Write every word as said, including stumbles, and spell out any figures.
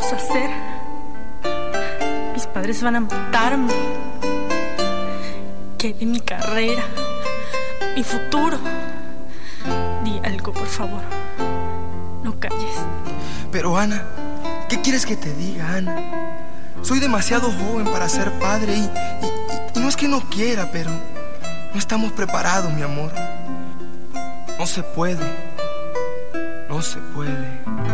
vas a hacer? Mis padres van a matarme. ¿Qué de mi carrera? Mi futuro. Di algo, por favor. No calles. Pero Ana, ¿qué quieres que te diga, Ana? Soy demasiado joven para ser padre y, y, y no es que no quiera, pero no estamos preparados, mi amor. No se puede. No se puede.